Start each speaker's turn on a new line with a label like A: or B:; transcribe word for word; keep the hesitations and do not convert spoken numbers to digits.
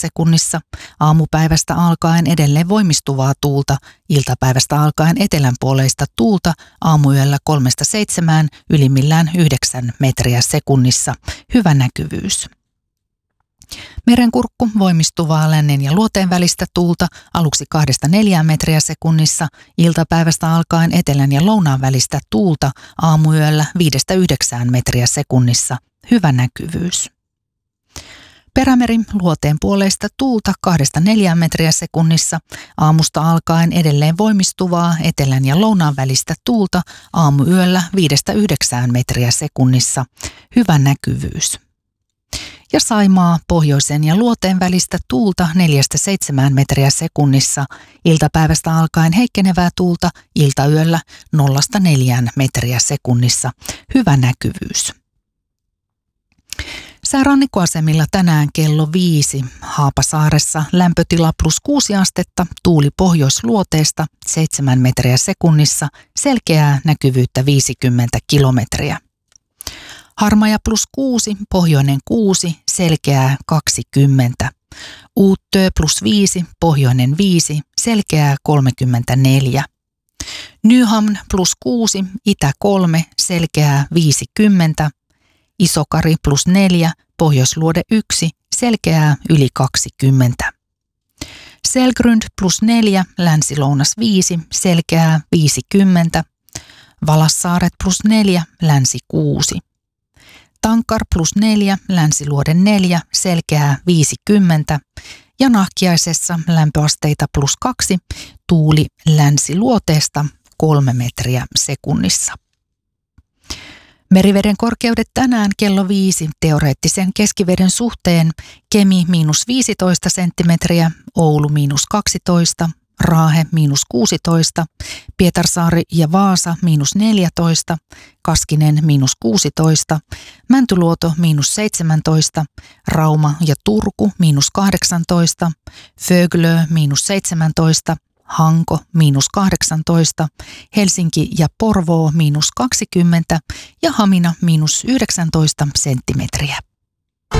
A: sekunnissa, aamupäivästä alkaen edelleen voimistuvaa tuulta, iltapäivästä alkaen etelänpuoleista tuulta, aamuyöllä kolmesta seitsemään, ylimmillään yhdeksän metriä sekunnissa, hyvä näkyvyys. Merenkurkku voimistuvaa lännen ja luoteen välistä tuulta, aluksi kahdesta neljään metriä sekunnissa, iltapäivästä alkaen etelän ja lounaan välistä tuulta, aamuyöllä viidestä yhdeksään metriä sekunnissa, hyvä näkyvyys. Perämeri luoteen puoleista tuulta kahdesta neljään metriä sekunnissa, aamusta alkaen edelleen voimistuvaa etelän ja lounaan välistä tuulta, aamuyöllä viidestä yhdeksään metriä sekunnissa, hyvä näkyvyys. Ja Saimaa pohjoisen ja luoteen välistä tuulta neljästä seitsemään metriä sekunnissa, iltapäivästä alkaen heikkenevää tuulta, iltayöllä nollasta neljään metriä sekunnissa, hyvä näkyvyys. Säärannikkoasemilla tänään kello viisi, Haapasaaressa lämpötila plus kuusi astetta, tuuli pohjoisluoteesta seitsemän metriä sekunnissa, selkeää näkyvyyttä viisikymmentä kilometriä. Harmaja plus kuusi, pohjoinen kuusi, selkeää kaksikymmentä. Uuttöö plus viisi, pohjoinen viisi, selkeää kolmekymmentäneljä. Nyhamn plus kuusi, itä kolme, selkeää viisikymmentä. Isokari plus neljä, pohjoisluode yksi, selkeää yli kaksikymmentä. Selgrund plus neljä, länsi-lounas viisi, selkeää viisikymmentä. Valassaaret plus neljä, länsi kuusi. Tankar plus neljä, länsiluode neljä, selkeää viisikymmentä. Ja Nahkiaisessa lämpöasteita plus kaksi, tuuli länsiluoteesta kolme metriä sekunnissa. Meriveden korkeudet tänään kello viisi teoreettisen keskiveden suhteen: Kemi miinus viisitoista senttimetriä, Oulu miinus kaksitoista, Raahe miinus kuusitoista, Pietarsaari ja Vaasa miinus neljätoista, Kaskinen miinus kuusitoista, Mäntyluoto miinus seitsemäntoista, Rauma ja Turku miinus kahdeksantoista, Föglö miinus seitsemäntoista, Hanko miinus kahdeksantoista, Helsinki ja Porvoo miinus kaksikymmentä ja Hamina miinus yhdeksäntoista senttimetriä.